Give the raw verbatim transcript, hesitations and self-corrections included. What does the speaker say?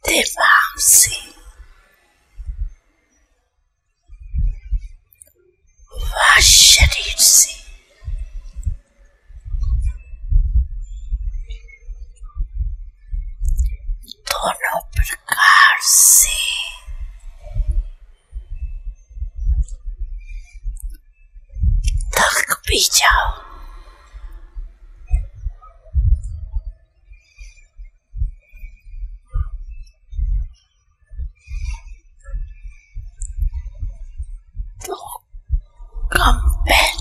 दिमाग से व शरीर से दोनों प्रकार से थक भी जाओ, तो कंपेन